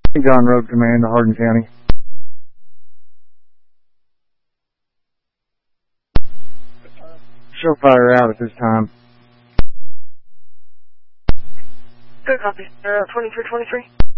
John Road Command to Hardin County. Show fire out at this time. Good copy. 2323.